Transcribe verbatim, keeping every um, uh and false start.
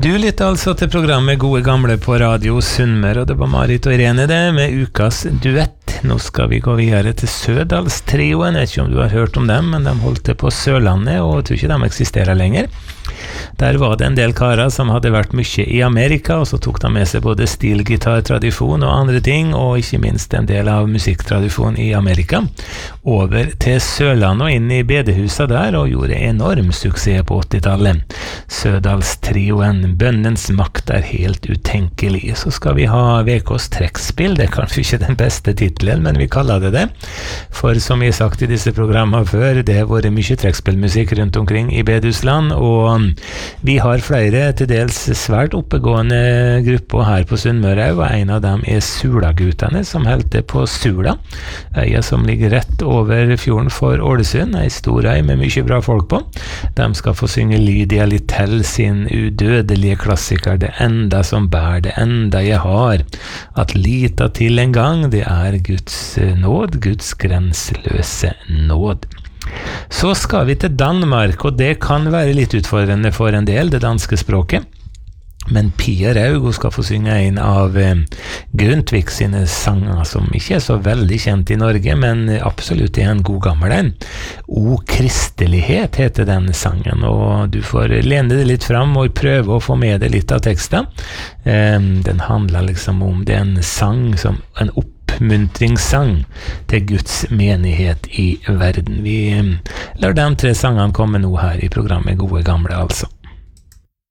Du lytter altså til programmet Gode Gamle på Radio Sunnmøre, og det var Marit og Irene det, med ukas duett. Nå skal vi gå videre til Sødalstrioen. Jeg vet ikke om du har hørt om dem, men de holdt det på Sørlandet, og jeg tror ikke de eksisterer lenger. Der var det en del karer som hadde vært mye i Amerika, og så tok de med seg både stilgitartradisjon og andre ting, og ikke minst en del av musikktradisjon i Amerika, over til Sørlandet og inn i bedehuset der, og gjorde enorm suksess på åttitallet. Sødalstrioen, bønnens makt er helt utenkelig. Så skal vi ha V K's trekkspill, det er kanskje ikke den beste titelen, men vi kaller det det, for som vi har sagt i disse programmene før, det har vært mye trekkspillmusikk rundt omkring i bedehusland, og vi har flere til dels svært oppegående grupper her på Sunnmøre, og en av dem er Sulaguttene, som holder på Sula, øya som ligger rett over fjorden for Ålesund, en stor øy med mye bra folk på. De skal få synge Lydia Littell sin udødelige klassiker, det enda som bær, det enda jeg har, at lita til en gang, det er Guds nåd, Guds grenseløse nåd. Så skal vi til Danmark, og det kan være litt utfordrende for en del, det danske språket. Men Pia Raug skal få synge en av eh, Grundtvig sine sanger, som ikke er så veldig kjent i Norge, men absolutt er en god gammel en. O kristelighet heter den sangen, og du får lene det litt fram og prøve å få med deg litt av teksten. Eh, den handler liksom om det er en sang, som en oppmuntringssang til Guds menighet i verden. Vi lar de tre sangene komme nå her i programmet Gode Gamle, altså.